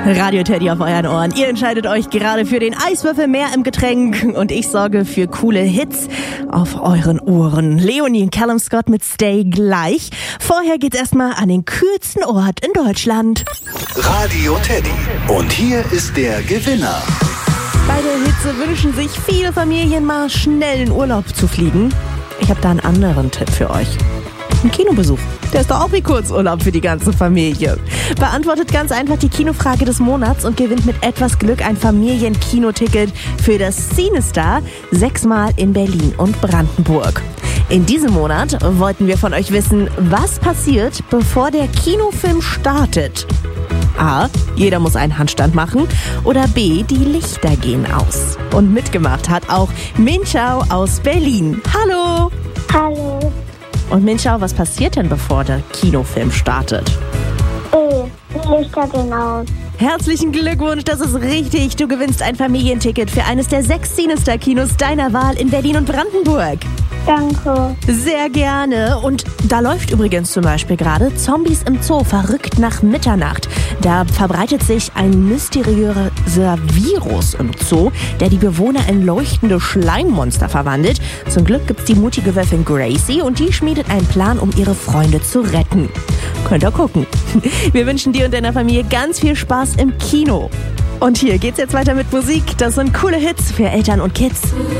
Radio Teddy auf euren Ohren. Ihr entscheidet euch gerade für den Eiswürfel mehr im Getränk und ich sorge für coole Hits auf euren Ohren. Leonie und Callum Scott mit Stay gleich. Vorher geht's erstmal an den kühlsten Ort in Deutschland. Radio Teddy. Und hier ist der Gewinner. Bei der Hitze wünschen sich viele Familien mal schnell in Urlaub zu fliegen. Ich habe da einen anderen Tipp für euch. Ein Kinobesuch. Der ist doch auch wie Kurzurlaub für die ganze Familie. Beantwortet ganz einfach die Kinofrage des Monats und gewinnt mit etwas Glück ein Familienkinoticket für das CineStar 6-mal in Berlin und Brandenburg. In diesem Monat wollten wir von euch wissen, was passiert, bevor der Kinofilm startet. A. Jeder muss einen Handstand machen. Oder B. Die Lichter gehen aus. Und mitgemacht hat auch Minchau aus Berlin. Hallo! Hallo. Und Minchau, was passiert denn, bevor der Kinofilm startet? Die Lichter gehen aus. Herzlichen Glückwunsch, das ist richtig. Du gewinnst ein Familienticket für eines der 6 CineStar-Kinos deiner Wahl in Berlin und Brandenburg. Danke. Sehr gerne. Und da läuft übrigens zum Beispiel gerade Zombies im Zoo, verrückt nach Mitternacht. Da verbreitet sich ein mysteriöser Virus im Zoo, der die Bewohner in leuchtende Schleimmonster verwandelt. Zum Glück gibt's die mutige Wölfin Gracie und die schmiedet einen Plan, um ihre Freunde zu retten. Könnt ihr gucken. Wir wünschen dir und deiner Familie ganz viel Spaß im Kino. Und hier geht's jetzt weiter mit Musik. Das sind coole Hits für Eltern und Kids.